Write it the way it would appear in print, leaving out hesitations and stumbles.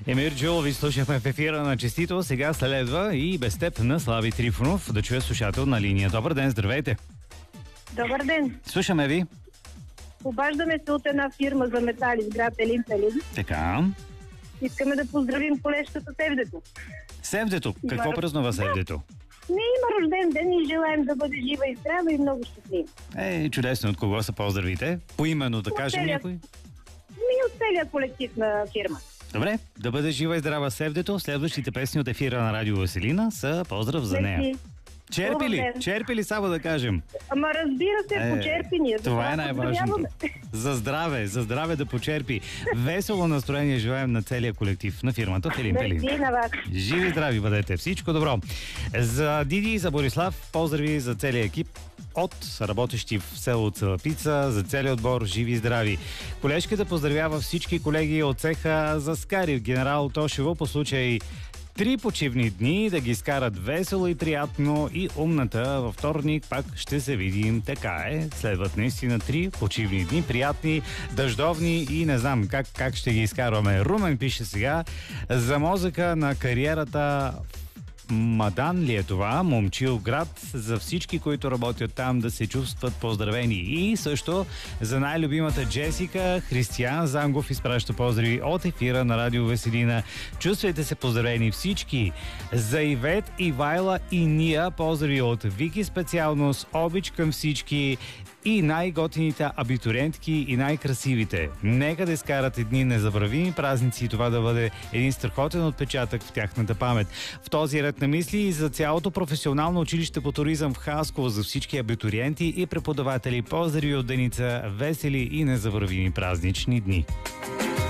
Емир Джул, ви слушахме в ефира на Честито. Сега следва и без теб на Слави Трифонов да чуе слушател на линия. Добър ден, здравейте! Добър ден! Слушаме ви. Обаждаме се от една фирма за метали в град Елин Пелин. Така. Искаме да поздравим колежката Севдето. Севдето. Какво празнува Севдето? Не има рожден ден и желаем да бъде жива и здрава и много щастлива. Чудесно. От кого са поздравите? Поименно да кажем някой? От целият колектив на фирма. Добре, да бъде жива и здрава Севдето. Следващите песни от ефира на Радио Веселина са поздрав за нея. Черпи ли, само да кажем? Ама разбира се, почерпи ние. Това е най-важното. За здраве да почерпи. Весело настроение желаем на целия колектив на фирмата в Елин Пелин. Живи и здрави бъдете. Всичко добро. За Диди и за Борислав, поздрави за целия екип от работещи в село Целапица, за целият отбор, живи и здрави. Колежката поздравява всички колеги от цеха за Скари в Генерал Тошево по случай 3 почивни дни, да ги изкарат весело и приятно, и умната във вторник пак ще се видим. Така е. Следват наистина 3 почивни дни, приятни, дъждовни и не знам как ще ги изкарваме. Румен пише сега за мозъка на кариерата Мадан ли е това? Момчилград, за всички, които работят там, да се чувстват поздравени. И също за най-любимата Джесика, Християн Зангов изпраща поздрави от ефира на Радио Веселина. Чувствайте се поздравени всички. За Ивет, Ивайла и Ния, поздрави от Вики специалност, обич към всички и най-готините абитуриентки и най-красивите. Нека да изкарат едни незабравими празници и това да бъде един страхотен отпечатък в тяхната памет. В този ред на мисли и за цялото професионално училище по туризъм в Хасково, за всички абитуриенти и преподаватели, поздрави от Деница, весели и незабравими празнични дни.